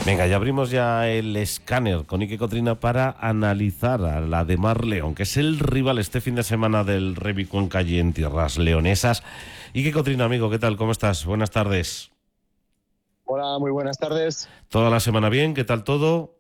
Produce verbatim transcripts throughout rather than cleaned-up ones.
Venga, ya abrimos ya el escáner con Iker Cotrina para analizar a la Ademar León, que es el rival este fin de semana del Revi Cuenca allí en tierras leonesas. Iker Cotrina, amigo, ¿qué tal? ¿Cómo estás? Buenas tardes. Hola, muy buenas tardes. ¿Toda la semana bien? ¿Qué tal todo?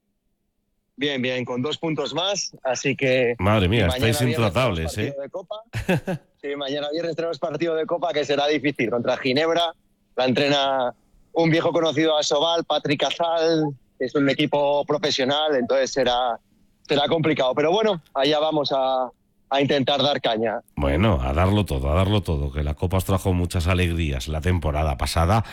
Bien, bien, con dos puntos más, así que... Madre mía, y estáis mañana viernes tenemos intratables, partido ¿eh? de Copa. Sí, mañana viernes tenemos partido de Copa que será difícil contra Ginebra. La entrena un viejo conocido a Sobal, Patrick Azal. Es un equipo profesional, entonces será, será complicado. Pero bueno, allá vamos a, a intentar dar caña. Bueno, a darlo todo, a darlo todo, que la Copa os trajo muchas alegrías la temporada pasada.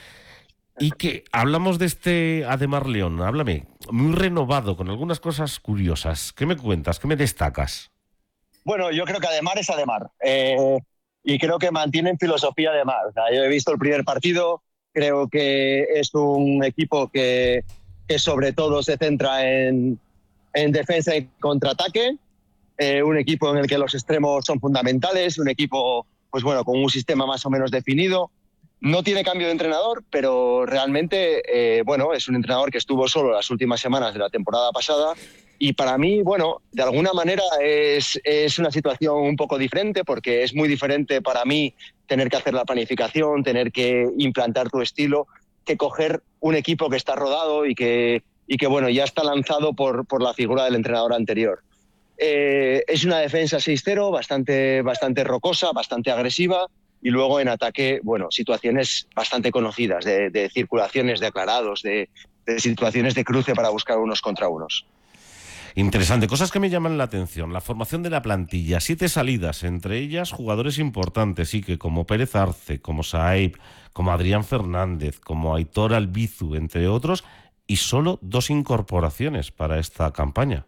Y que hablamos de este Ademar León, háblame, muy renovado, con algunas cosas curiosas. ¿Qué me cuentas? ¿Qué me destacas? Bueno, yo creo que Ademar es Ademar. Eh, y creo que mantienen filosofía Ademar. O sea, yo he visto el primer partido, creo que es un equipo que, que sobre todo se centra en, en defensa y contraataque. Eh, un equipo en el que los extremos son fundamentales, un equipo pues bueno, con un sistema más o menos definido. No tiene cambio de entrenador, pero realmente eh, bueno, es un entrenador que estuvo solo las últimas semanas de la temporada pasada. Y para mí, bueno, de alguna manera es, es una situación un poco diferente, porque es muy diferente para mí tener que hacer la planificación, tener que implantar tu estilo, que coger un equipo que está rodado y que, y que bueno, ya está lanzado por, por la figura del entrenador anterior. Eh, es una defensa seis cero, bastante, bastante rocosa, bastante agresiva. Y luego en ataque, bueno, situaciones bastante conocidas, de, de circulaciones de aclarados, de, de situaciones de cruce para buscar unos contra unos. Interesante, cosas que me llaman la atención. La formación de la plantilla, siete salidas, entre ellas jugadores importantes, y que como Pérez Arce, como Saib, como Adrián Fernández, como Aitor Albizu, entre otros, y solo dos incorporaciones para esta campaña.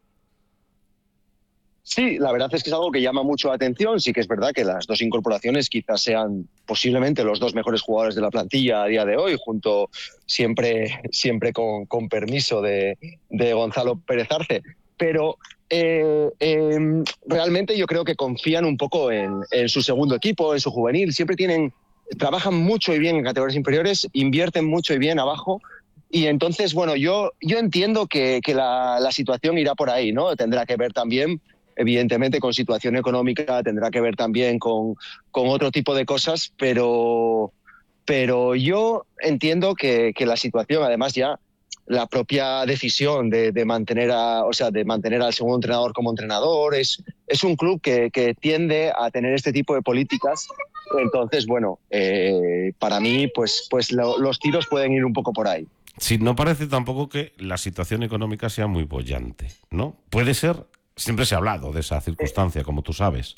Sí, la verdad es que es algo que llama mucho la atención. Sí que es verdad que las dos incorporaciones quizás sean posiblemente los dos mejores jugadores de la plantilla a día de hoy, junto siempre, siempre con, con permiso de, de Gonzalo Pérez Arce. Pero eh, eh, realmente yo creo que confían un poco en, en su segundo equipo, en su juvenil. Siempre tienen, trabajan mucho y bien en categorías inferiores, invierten mucho y bien abajo. Y entonces, bueno, yo, yo entiendo que, que la, la situación irá por ahí, ¿no? Tendrá que ver también, evidentemente, con situación económica, tendrá que ver también con, con otro tipo de cosas, pero, pero yo entiendo que, que la situación, además ya la propia decisión de, de mantener a, o sea, de mantener al segundo entrenador como entrenador, es, es un club que, que tiende a tener este tipo de políticas. Entonces, bueno, eh, para mí, pues, pues lo, los tiros pueden ir un poco por ahí. Sí, no parece tampoco que la situación económica sea muy boyante, ¿no? Puede ser, siempre se ha hablado de esa circunstancia, como tú sabes.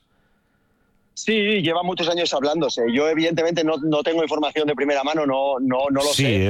Sí, lleva muchos años hablándose. Yo evidentemente no, no tengo información de primera mano, no, no, no lo Sí, sé.